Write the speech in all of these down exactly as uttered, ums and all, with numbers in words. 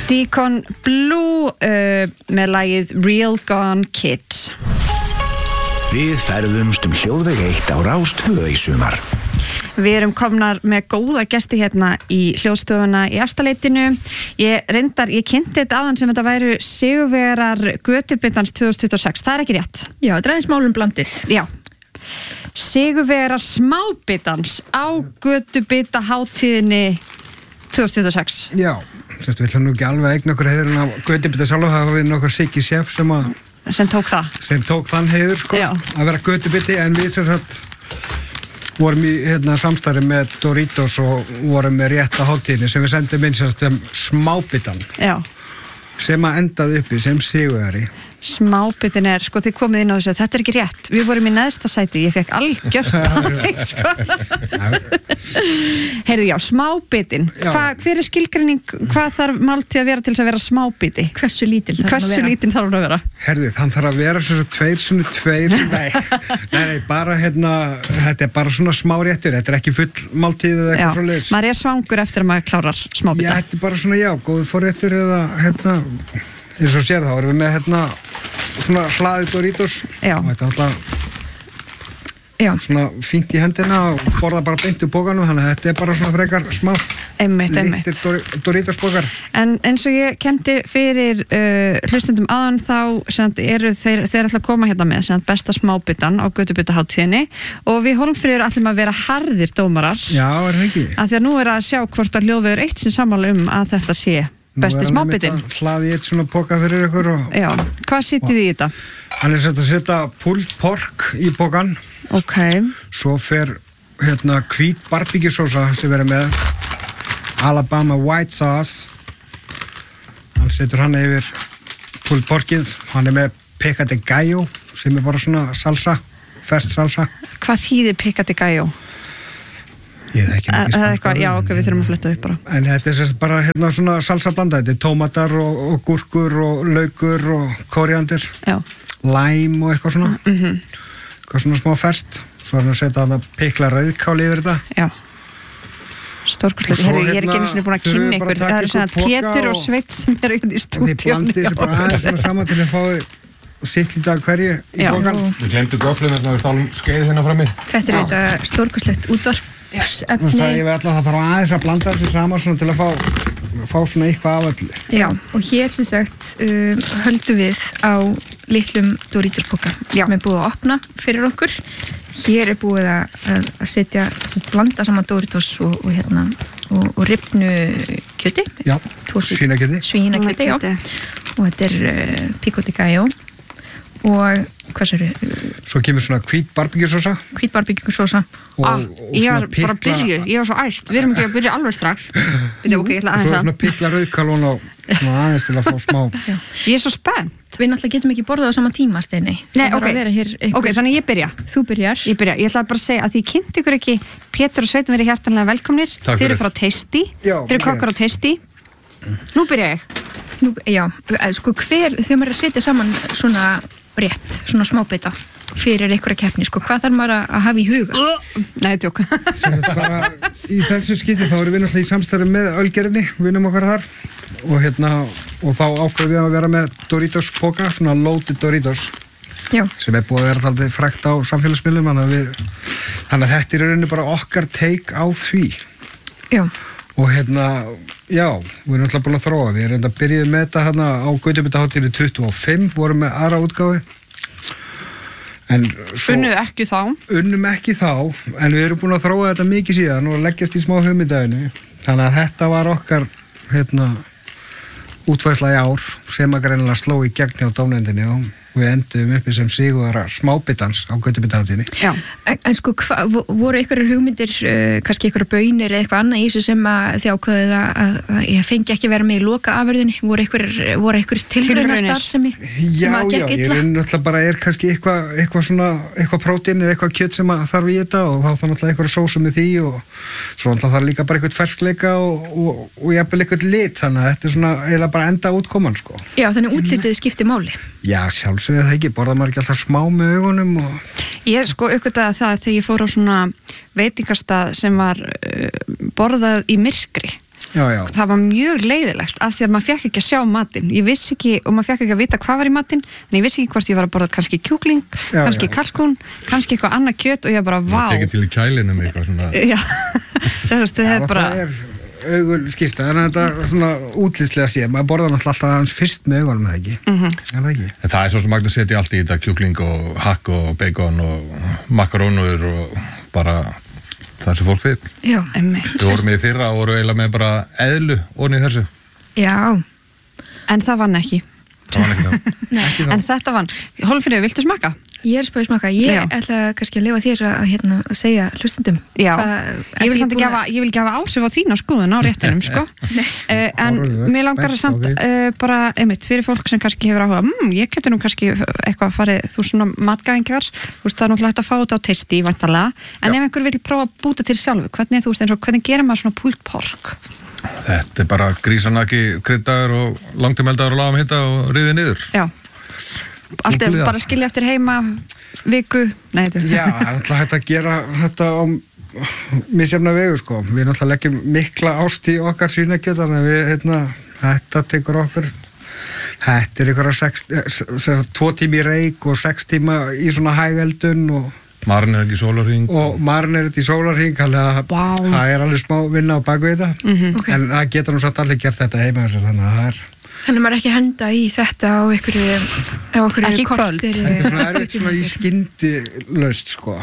Deacon Blue uh, með lagið Real Gone Kid. Við ferðumst um hljóðveg eitt á Rás tvö í sumar. Við erum komnar með góða gesti hérna í hljóðstofuna í Efstaleitinu. Ég reyndar, ég kynnti þetta áðan sem þetta væru sigurvegarar Götubitans tvö þúsund tuttugu og sex. Það er ekki rétt. Já, þetta er aðeins málum blandið. Já. Sigurvegarar Smábitans á Götubitahátíðinni tvö þúsund tuttugu og sex. Já, þess að við ætlum nú ekki alveg að eigna okkur heiðurinn af Götubita sjálf, það hafa við nokkur Siggi Chef sem að sem tók það. Sem tók þann heiður, sko, Já. að vera Götubiti, en við sem sagt vorum í hérna, samstarfi með Doritos og vorum með rétta hátíðinni sem við sendum inn sem sagt Smábitan. Já. Sem að endaði uppi sem sigurvegari. Smábitin er, sko þið komið inn á þessu, þetta er ekki rétt, við vorum í neðsta sæti, ég fekk algjört sko. Heyrðu, já, smábitin Hva, hver er skilgreining, hvað þarf máltíð að vera til þess að vera smábiti? Hversu lítil þarf Hversu að vera? lítil þarf að vera? Herði, þann þarf að vera svona tveir svona tveir nei, nei, nei, bara hérna þetta er bara svona smá réttur, þetta er ekki full máltíð eða eitthvað svo leiðis. Maður er svangur eftir að maður klárar smábita. Já, þetta er bara svona, já, góðu forréttur eða hérna eins og sér þá erum við með hérna svona hlaðið Doritos Já. og þetta er alltaf Já. svona fínt í hendina og borða bara beint úr bókanum, þannig að þetta er bara svona frekar smá einmitt, einmitt. Dor Doritos bókar. En eins og ég kendi fyrir uh, hlustendum áðan þá sem eru þeir, þeir ætla að koma hérna með sem besta smábitan á Götubitahátíðinni og við Hólmfríður ætlum að vera harðir dómarar. Já, er það ekki? Af því að nú er að sjá hvort að hljóðvegur eitt sem sammála um að þetta sé besti smábitin. Hlaði ég eitt svona póka fyrir ykkur og Já, hvað sitið í þetta? hann er sett að setja pulled pork í pókan. Ok. Svo fer hérna hvít barbecue-sósa sem verður með Alabama white sauce. Hann setur hann yfir pulled porkið. Hann er með pico de gallo sem er bara svona salsa, fersk salsa. Hvað þýðir pico de gallo? Ég veit ekki mikið spænska. Já, ok, við þurfum að fletta upp bara. En þetta er sérst bara hérna svona salsa blanda. Þetta er tómatar og, og gúrkur og laukur og kóríander. Já. Lime og eitthvað svona. Mhm. Eitthvað svona smá ferskt. Svo er hann að setja hann að pikla rauðkáli yfir þetta. Já. Stórkostlegt. Herri, ég er ekki einu sinni búin að kynna ykkur. Það eru svona Pétur og Sveinn sem eru í stúdíónu. Þið blandið þessu bara aðeins svona saman til að fá sitt lítið af hverju í bókan. Við glemdu göflum þarna við stálum skeiði þennan frammi. Þetta er þetta stórkostlegt útvarp. Nú sagði ég við alltaf að það þarf aðeins að blanda þessu saman svona til að fá, fá svona eitthvað af öllu. Já, og hér sem sagt um, höldum við á litlum Doritos póka sem er búið að opna fyrir okkur. Hér er búið að, að, að setja, að blanda saman Doritos og, og, hérna, og, og rifnu kjöti. Já, svínakjöti. Svínakjöti, já. Og þetta er uh, pico de gallo. Og hvað sér þau? Svo kemur svona hvít barbecue-sósa. Hvít barbecue-sósa. Og, ah, og ég var pikla... bara að byrja, ég var svo æst. Við erum ekki að byrja alveg strax. Þetta er ok, ég ætla Og svo aðeins er að. svona pikla rauðkálun og svona aðeins til að fá smá. Já. Ég er svo spennt. Við náttúrulega getum ekki borðað á sama tíma, Steini. Nei, ok. Ok, þannig ég byrja. Þú byrjar. Ég byrja. Ég ætla bara að segja að því kynnti ykkur ekki Pétur og Sveinn verið hjartanlega velkomnir. Takk Þeir eru fyrir. frá Tasty. Já, Þeir eru kokkar á Tasty. Nú byrja ég. Nú, já, sko hver, þegar maður er að setja saman svona rétt, svona smábita fyrir einhverja keppni, sko, hvað þarf maður að hafa í huga? Nei, tjók. Sem þetta bara, í þessu skipti þá erum við náttúrulega í samstarfi með Ölgerinni, vinnum okkar þar og hérna, og þá ákveðum við að vera með Doritos póka, svona loaded Doritos. Já. Sem er búið að vera alltaf frækt á samfélagsmiðlum, þannig að við, þannig að þetta er í rauninni bara okkar take á því. Já. Og hérna, já, við erum alltaf búin að þróa, við erum enda byrjuð með þetta hérna á Götubitahátíðinni tuttugu og fimm, vorum með aðra útgáfi. En svo... Unnuð ekki þá. Unnum ekki þá, en við erum búin að þróa þetta mikið síðan og leggjast í smá hugmyndaginu. Þannig að þetta var okkar, hérna, útfærsla í ár sem að greinilega sló í gegn hjá dómnefndinni og við endum uppi sem sigurvegara Smábitans á Götubitahátíðinni. Já. En, en sko, hva, voru einhverjar hugmyndir, uh, kannski einhverjar baunir eða eitthvað annað í þessu sem að þið ákveðið að, að, að ég fengi ekki vera með í loka afurðinni? Voru einhverjar, voru einhverjar tilraunastar sem, sem að gekk illa? Já, já, ég er náttúrulega bara er kannski eitthvað, eitthvað svona, eitthvað prótein eða eitthvað kjöt sem að þarf í þetta og þá þarf náttúrulega einhverja sósu með því og svo náttúrulega þarf líka bara eitthvað ferskleika og, og, og jafnvel eitthvað lit, þannig að þetta er svona eiginlega bara enda útkoman, sko. Já, þannig útlitið skiptir máli. Já, sjálfsögðu það ekki, borða maður ekki alltaf smá með augunum og... Ég sko uppgötaði það þegar ég fór á svona veitingastað sem var uh, borðað í myrkri Já, já. það var mjög leiðilegt af því að maður fekk ekki að sjá matinn ég vissi ekki, og maður fekk ekki að vita hvað var í matinn en ég vissi ekki hvort ég var að borða kannski kjúkling Já, kannski já. kalkún, kannski eitthvað annað kjöt og ég bara, vá Tekið til í kælinum eitthvað svona. Já, það, veist, það Já, er bara það er augun skipta, en þetta er svona útlýslega séð, maður borðar náttúrulega alltaf aðeins fyrst með augunum, eða ekki? Mm -hmm. Er það ekki? En það er svo sem magna að setja allt í þetta, kjúkling og hakk og bacon og makarónur og bara það sem fólk vil. Já, einmitt. Við vorum í fyrra og voru eiginlega með bara eðlu orðin í þessu. já, en það vann ekki Það var ekki það. en þetta vann, Hólmfríður, viltu smakka? ég er spáðið smaka. Ég Já. ætla kannski að lifa þér að, hérna, að segja hlustendum. Já, Hvað- ég vil ertu samt búin ekki hafa, ég vil ekki hafa áhrif á þína skoðun á réttinum, sko. uh, en Orðið mér langar að spennt á samt því. uh, bara, einmitt, fyrir fólk sem kannski hefur áhuga, mmm, ég getur nú kannski eitthvað að farið, þú svona matgæðingar, þú veist, það er náttúrulega hægt að fá þetta á teisti, væntanlega, en Já. ef einhver vil prófa að búta til sjálfu, hvernig, þú veist, eins og hvernig gerir maður svona pulled pork? Þetta er bara grísanaki, kryddaður og langtumeldaður og lagum hitta og riðið niður. Já, allt er Simpellega. bara skilja eftir heima, viku, nei, þetta Já, það er náttúrulega hægt að gera þetta á misjafna vegu, sko. Við náttúrulega leggjum mikla ást í okkar svínakjöt, þannig að við, hérna, þetta tekur okkur, þetta er ykkur að sex, sem, tvo tíma í reik og sex tíma í svona hægeldun og, Marin er ekki sólarhring. og marinn er þetta í sólarhring, þannig að Vá. það er alveg smá vinna á bakvið þetta. Mhm. Ok. En það getur nú samt allir gert þetta heima þessu, þannig að það er, Þannig að maður er ekki að henda í þetta á einhverju, á einhverju Ekki í kvöld. kortéri- þetta er svona erfitt svona í skyndi laust, sko.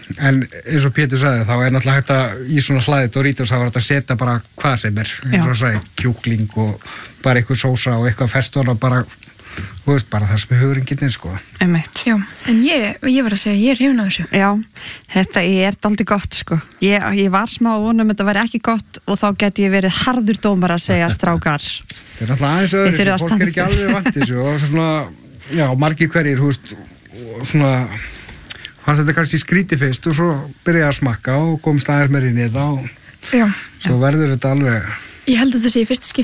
En eins og Pétur sagði, þá er náttúrulega hægt að í svona hlaðið Doritos, þá er þetta að setja bara hvað sem er, eins og að sagði, kjúkling og bara eitthvað sósa og eitthvað feston og bara, þú veist, bara það sem er hugurinn getur, sko. einmitt. Já, en ég, ég var að segja, ég er hrifin af þessu. Já, þetta er daldi gott, sko. Ég, ég var smá vonum, þetta væri ekki gott og þá geti ég verið harður dómar að segja strákar. Það er náttúrulega aðeins öðru, Þið þurfið að fólk standa er ekki upp. alveg vant þessu og svona, já, margir hverjir, þú veist, og svona, fannst þetta kannski skríti fyrst og svo byrjaði að smakka og komst aðeins meir inn í þetta og Já, svo verður þetta alveg, ég held að þetta sé í fyrsta skipti